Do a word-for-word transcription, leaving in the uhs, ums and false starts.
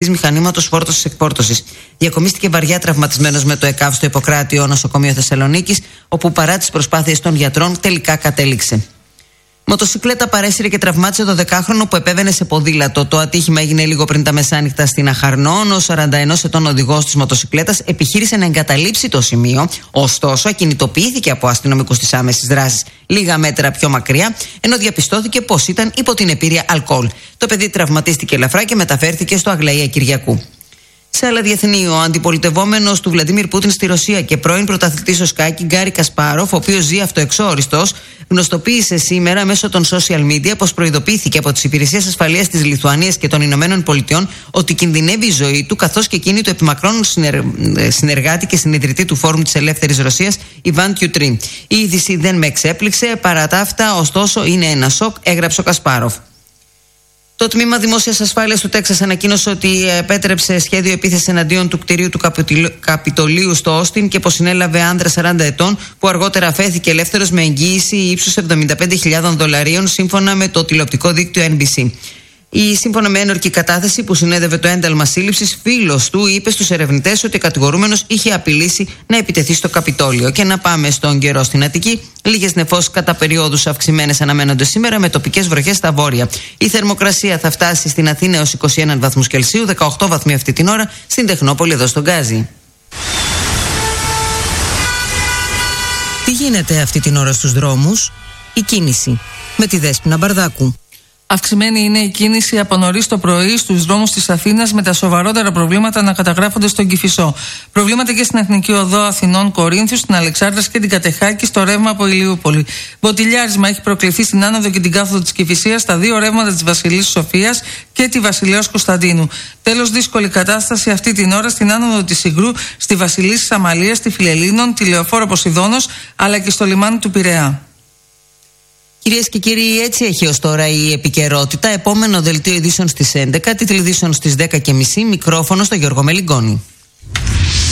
κατασκευαστής μηχανήματος φόρτωσης-εκφόρτωσης. Διακομίστηκε βαριά τραυματισμένος με το ΕΚΑΒ στο Ιπποκράτιο νοσοκομείο Θεσσαλονίκης, όπου παρά τις προσπάθειες των γιατρών τελικά κατέληξε. Μοτοσικλέτα παρέσυρε και τραυμάτισε το δεκάχρονο που επέβαινε σε ποδήλατο. Το ατύχημα έγινε λίγο πριν τα μεσάνυχτα στην Αχαρνών. Ο σαράντα ενός ετών οδηγός της μοτοσικλέτας επιχείρησε να εγκαταλείψει το σημείο, ωστόσο ακινητοποιήθηκε από αστυνομικούς της άμεσης δράσης λίγα μέτρα πιο μακριά, ενώ διαπιστώθηκε πως ήταν υπό την επήρεια αλκοόλ. Το παιδί τραυματίστηκε ελαφρά και μεταφέρθηκε στο Αγλαία Κυριακού. Σε άλλα διεθνή, ο αντιπολιτευόμενος του Βλαντίμιρ Πούτιν στη Ρωσία και πρώην πρωταθλητής στο σκάκι Γκάρι Κασπάροφ, ο οποίος ζει αυτοεξόριστος, γνωστοποίησε σήμερα μέσω των social media πως προειδοποιήθηκε από τις υπηρεσίες ασφαλείας της Λιθουανίας και των Ηνωμένων Πολιτειών ότι κινδυνεύει η ζωή του, καθώς και εκείνη του επιμακρών συνεργ... συνεργάτη και συνειδητή του Φόρουμ της Ελεύθερης Ρωσίας, Ιβάν Τιουτρί. Η είδηση δεν με εξέπληξε, παρά τα αυτά, ωστόσο είναι ένα σοκ, έγραψε ο Κασπάροφ. Το Τμήμα Δημόσιας Ασφάλειας του Τέξας ανακοίνωσε ότι επέτρεψε σχέδιο επίθεσης εναντίον του κτηρίου του Καπιτολίου στο Όστιν και πως συνέλαβε άνδρα σαράντα ετών που αργότερα αφέθηκε ελεύθερος με εγγύηση ύψους εβδομήντα πέντε χιλιάδες δολαρίων σύμφωνα με το τηλεοπτικό δίκτυο Εν Μπι Σι. Η σύμφωνα με ένορκη κατάθεση που συνέδευε το ένταλμα σύλληψης, φίλος του είπε στους ερευνητές ότι ο κατηγορούμενος είχε απειλήσει να επιτεθεί στο Καπιτόλιο. Και να πάμε στον καιρό στην Αττική. Λίγες νεφώσεις κατά περιόδους αυξημένες αναμένονται σήμερα με τοπικές βροχές στα βόρεια. Η θερμοκρασία θα φτάσει στην Αθήνα έως είκοσι ένα βαθμούς Κελσίου, δεκαοκτώ βαθμοί αυτή την ώρα στην Τεχνόπολη εδώ στον Γκάζι. Τι γίνεται αυτή την ώρα στους δρόμους? Η κίνηση με τη Δέσποινα Μπαρδάκου. Αυξημένη είναι η κίνηση από νωρίς το πρωί στους δρόμους της Αθήνας, με τα σοβαρότερα προβλήματα να καταγράφονται στον Κηφισό. Προβλήματα και στην Εθνική Οδό Αθηνών Κορίνθου, στην Αλεξάνδρας και την Κατεχάκη, στο ρεύμα από Ηλιούπολη. Μποτιλιάρισμα έχει προκληθεί στην άνοδο και την κάθοδο της Κηφισίας, στα δύο ρεύματα της Βασιλής Σοφίας και τη Βασιλέως Κωνσταντίνου. Τέλος, δύσκολη κατάσταση αυτή την ώρα στην άνοδο της Ιγρού, στη Βασιλής Σαμαλίας, στη Φιλελλήνων, τη Λεωφόρο Ποσειδώνος, αλλά και στο λιμάνι του Πειραιά. Κυρίες και κύριοι, έτσι έχει ως τώρα η επικαιρότητα. Επόμενο δελτίο ειδήσεων στις έντεκα, τίτλοι ειδήσεων στις δέκα και μισή, μικρόφωνο στο Γιώργο Μελιγκόνη.